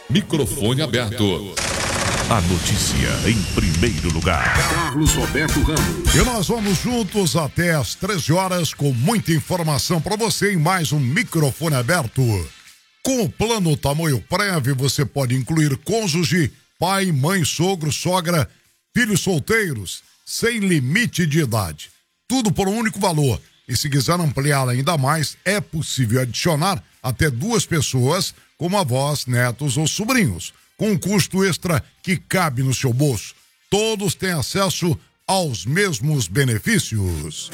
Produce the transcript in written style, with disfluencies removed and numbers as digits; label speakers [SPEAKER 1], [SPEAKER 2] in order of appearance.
[SPEAKER 1] Microfone aberto.
[SPEAKER 2] A notícia em primeiro lugar.
[SPEAKER 3] Carlos Roberto Ramos.
[SPEAKER 4] E nós vamos juntos até às 13 horas com muita informação para você em mais um Microfone Aberto. Com o plano Tamoio Prev, você pode incluir cônjuge, pai, mãe, sogro, sogra, filhos solteiros, sem limite de idade. Tudo por um único valor. E se quiser ampliar ainda mais, é possível adicionar até 2 pessoas, como avós, netos ou sobrinhos, com um custo extra que cabe no seu bolso. Todos têm acesso aos mesmos benefícios.